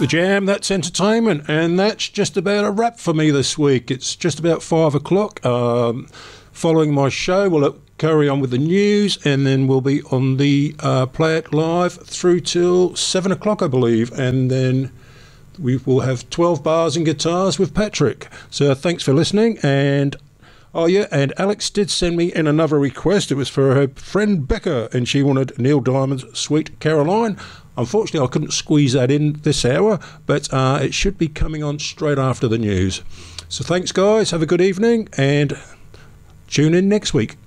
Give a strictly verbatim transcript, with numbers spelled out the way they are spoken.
The Jam, that's entertainment, and that's just about a wrap for me this week. It's just about five o'clock. Um, following my show, we'll carry on with the news, and then we'll be on the uh, Play It Live through till seven o'clock, I believe, and then we will have twelve bars and guitars with Patrick. So thanks for listening, and oh yeah, and Alex did send me in another request. It was for her friend Becca, and she wanted Neil Diamond's Sweet Caroline. Unfortunately, I couldn't squeeze that in this hour, but uh, it should be coming on straight after the news. So thanks, guys. Have a good evening, and tune in next week.